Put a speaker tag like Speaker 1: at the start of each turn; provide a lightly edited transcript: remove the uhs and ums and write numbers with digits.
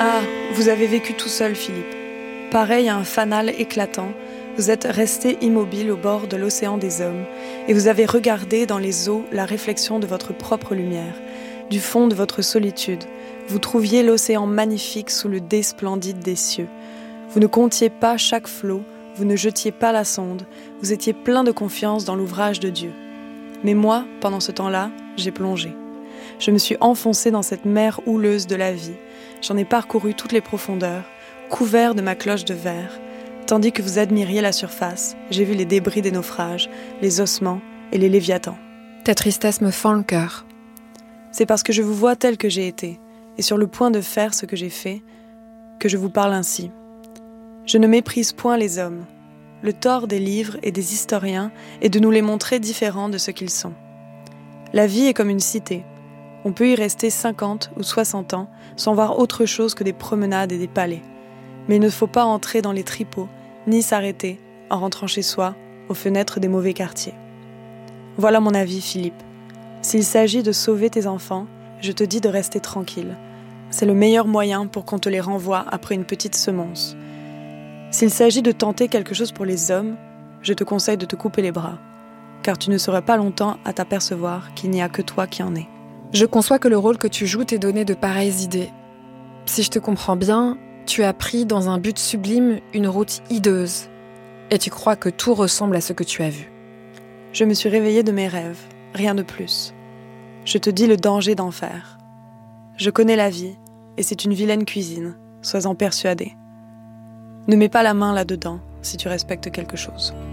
Speaker 1: Ah, vous avez vécu tout seul, Philippe. Pareil à un fanal éclatant, vous êtes resté immobile au bord de l'océan des hommes et vous avez regardé dans les eaux la réflexion de votre propre lumière. Du fond de votre solitude, vous trouviez l'océan magnifique sous le dais splendide des cieux. Vous ne comptiez pas chaque flot, vous ne jetiez pas la sonde, vous étiez plein de confiance dans l'ouvrage de Dieu. Mais moi, pendant ce temps-là, j'ai plongé. Je me suis enfoncée dans cette mer houleuse de la vie. J'en ai parcouru toutes les profondeurs, couvert de ma cloche de verre. Tandis que vous admiriez la surface, j'ai vu les débris des naufrages, les ossements et les léviathans.
Speaker 2: Ta tristesse me fend le cœur.
Speaker 1: C'est parce que je vous vois tel que j'ai été, et sur le point de faire ce que j'ai fait, que je vous parle ainsi. Je ne méprise point les hommes. Le tort des livres et des historiens est de nous les montrer différents de ce qu'ils sont. La vie est comme une cité. On peut y rester 50 ou 60 ans sans voir autre chose que des promenades et des palais. Mais il ne faut pas entrer dans les tripots, ni s'arrêter, en rentrant chez soi, aux fenêtres des mauvais quartiers. Voilà mon avis, Philippe. S'il s'agit de sauver tes enfants, je te dis de rester tranquille. C'est le meilleur moyen pour qu'on te les renvoie après une petite semonce. S'il s'agit de tenter quelque chose pour les hommes, je te conseille de te couper les bras, car tu ne seras pas longtemps à t'apercevoir qu'il n'y a que toi qui en es.
Speaker 2: Je conçois que le rôle que tu joues t'ait donné de pareilles idées. Si je te comprends bien, tu as pris dans un but sublime une route hideuse, et tu crois que tout ressemble à ce que tu as vu.
Speaker 1: Je me suis réveillée de mes rêves, rien de plus. Je te dis le danger d'en faire. Je connais la vie, et c'est une vilaine cuisine, sois-en persuadé. Ne mets pas la main là-dedans, si tu respectes quelque chose.